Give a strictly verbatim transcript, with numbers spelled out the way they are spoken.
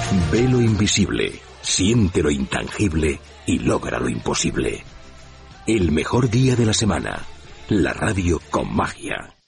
Ve lo invisible, siente lo intangible y logra lo imposible. El mejor día de la semana. La radio con magia.